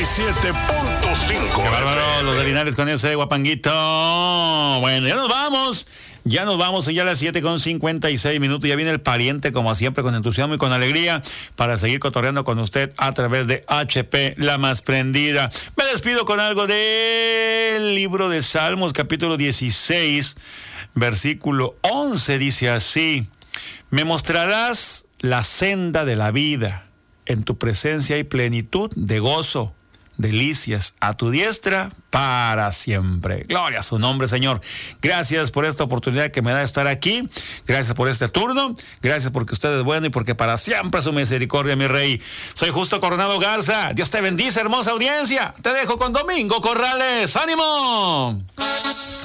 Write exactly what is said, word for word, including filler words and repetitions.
y siete punto cinco. Qué bárbaro, los de Linares con ese guapanguito. Bueno, ya nos vamos. Ya nos vamos, ya a las siete con cincuenta y seis minutos. Ya viene el pariente, como siempre, con entusiasmo y con alegría, para seguir cotorreando con usted a través de H P, la más prendida. Me despido con algo del libro de Salmos, capítulo dieciséis, versículo once. Dice así: me mostrarás la senda de la vida. En tu presencia hay plenitud de gozo, delicias a tu diestra para siempre. Gloria a su nombre, Señor. Gracias por esta oportunidad que me da de estar aquí. Gracias por este turno. Gracias porque usted es bueno y porque para siempre su misericordia, mi Rey. Soy Justo Coronado Garza. Dios te bendice, hermosa audiencia. Te dejo con Domingo Corrales. ¡Ánimo!